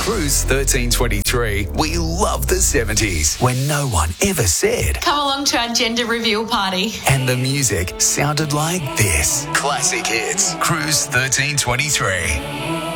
Cruise 1323, we love the 70s when no one ever said. Come along to our gender reveal party. And the music sounded like this. Classic hits. Cruise 1323.